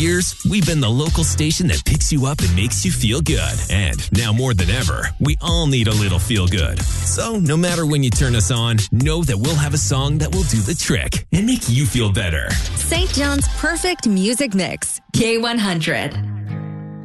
years, we've been the local station that picks you up and makes you feel good. And now more than ever, we all need a little feel good. So no matter when you turn us on, know that we'll have a song that will do the trick and make you feel better. St. John's perfect music mix. K100.